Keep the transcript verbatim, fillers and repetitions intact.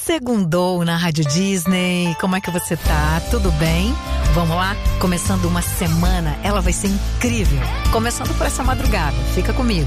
Segundou na Rádio Disney. Como é que você tá? Tudo bem? Vamos lá? Começando uma semana, ela vai ser incrível. Começando por essa madrugada. Fica comigo.